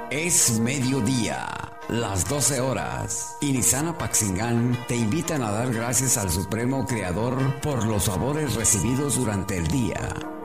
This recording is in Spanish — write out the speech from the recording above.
Es mediodía, las 12 horas. Y Nissan Apaxingán te invitan a dar gracias al Supremo Creador por los favores recibidos durante el día.